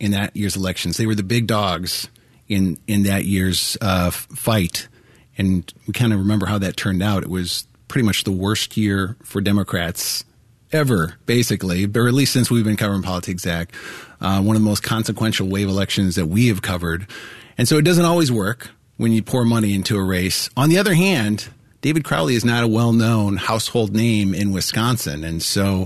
in that year's elections. They were the big dogs in that year's fight. And we kind of remember how that turned out. It was pretty much the worst year for Democrats ever, basically, or at least since we've been covering politics, Zach. One of the most consequential wave elections that we have covered. And so it doesn't always work when you pour money into a race. On the other hand, David Crowley is not a well-known household name in Wisconsin. And so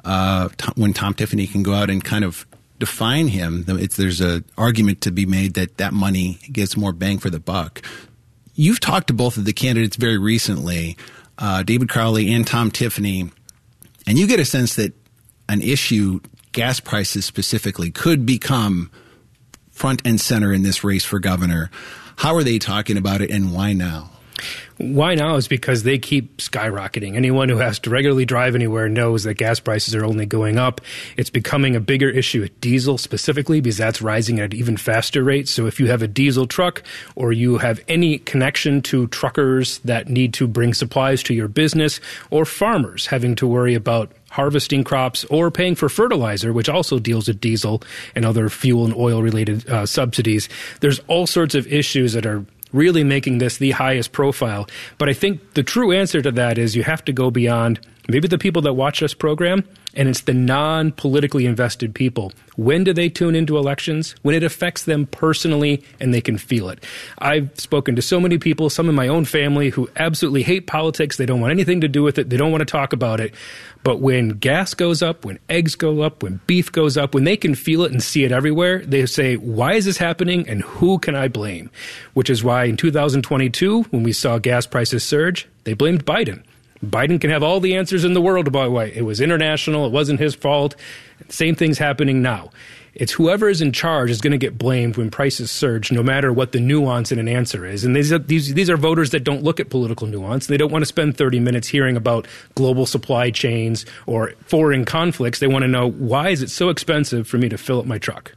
when Tom Tiffany can go out and kind of define him, there's an argument to be made that money gets more bang for the buck. You've talked to both of the candidates very recently, David Crowley and Tom Tiffany, and you get a sense that an issue, gas prices specifically, could become front and center in this race for governor. How are they talking about it, and why now? Why now is because they keep skyrocketing. Anyone who has to regularly drive anywhere knows that gas prices are only going up. It's becoming a bigger issue with diesel specifically because that's rising at an even faster rate. So if you have a diesel truck or you have any connection to truckers that need to bring supplies to your business, or farmers having to worry about harvesting crops or paying for fertilizer, which also deals with diesel and other fuel and oil related subsidies, there's all sorts of issues that are really making this the highest profile. But I think the true answer to that is you have to go beyond maybe the people that watch this program, and it's the non-politically invested people. When do they tune into elections? When it affects them personally and they can feel it. I've spoken to so many people, some in my own family, who absolutely hate politics. They don't want anything to do with it. They don't want to talk about it. But when gas goes up, when eggs go up, when beef goes up, when they can feel it and see it everywhere, they say, why is this happening and who can I blame? Which is why in 2022, when we saw gas prices surge, they blamed Biden. Biden can have all the answers in the world about why it was international, it wasn't his fault. Same thing's happening now. It's whoever is in charge is going to get blamed when prices surge, no matter what the nuance in an answer is. And these are voters that don't look at political nuance. They don't want to spend 30 minutes hearing about global supply chains or foreign conflicts. They want to know, why is it so expensive for me to fill up my truck?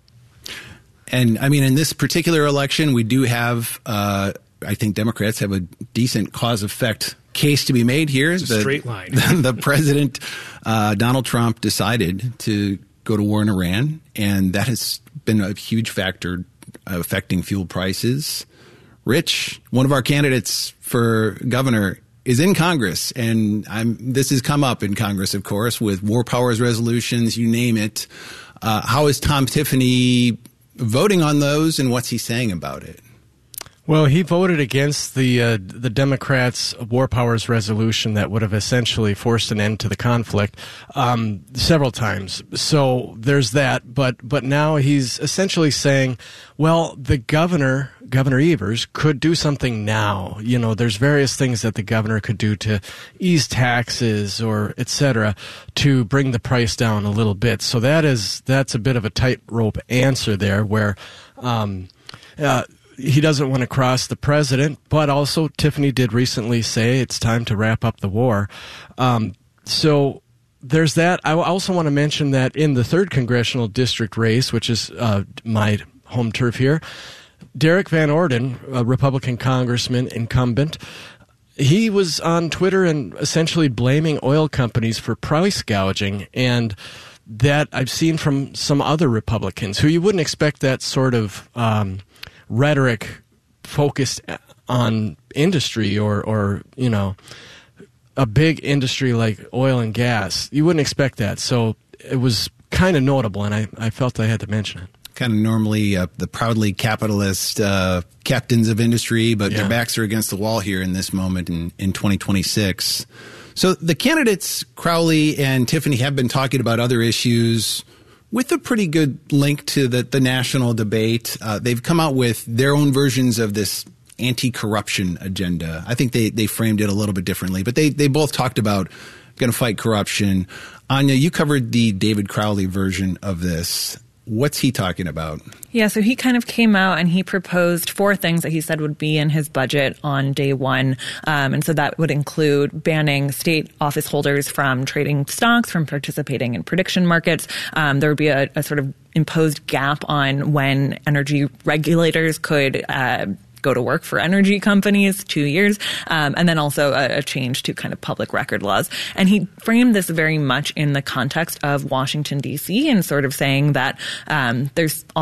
And, I mean, in this particular election, we do have, I think Democrats have a decent cause-effect case to be made here. It's a straight line. The president, Donald Trump, decided to go to war in Iran, and that has been a huge factor affecting fuel prices. Rich, one of our candidates for governor, is in Congress, and this has come up in Congress, of course, with war powers resolutions, you name it. How is Tom Tiffany voting on those, and what's he saying about it? Well, he voted against the Democrats' war powers resolution that would have essentially forced an end to the conflict several times. So there's that. But now he's essentially saying, well, the Governor Evers, could do something now. You know, there's various things that the governor could do to ease taxes or et cetera to bring the price down a little bit. So that's a bit of a tightrope answer there, where he doesn't want to cross the president, but also Tiffany did recently say it's time to wrap up the war. So there's that. I also want to mention that in the 3rd congressional district race, which is my home turf here, Derek Van Orden, a Republican congressman incumbent, he was on Twitter and essentially blaming oil companies for price gouging, and that I've seen from some other Republicans who you wouldn't expect that sort of rhetoric focused on industry or you know, a big industry like oil and gas. You wouldn't expect that. So it was kind of notable, and I felt I had to mention it. Kind of normally the proudly capitalist captains of industry, but their backs are against the wall here in this moment in 2026. So the candidates, Crowley and Tiffany, have been talking about other issues with a pretty good link to the national debate. They've come out with their own versions of this anti-corruption agenda. I think they framed it a little bit differently, but they both talked about going to fight corruption. Anya, you covered the David Crowley version of this. What's he talking about? Yeah, so he kind of came out and he proposed 4 things that he said would be in his budget on day one. And so that would include banning state office holders from trading stocks, from participating in prediction markets. There would be a sort of imposed gap on when energy regulators could go to work for energy companies, 2 years, and then also a change to kind of public record laws. And he framed this very much in the context of Washington, D.C., and sort of saying that there's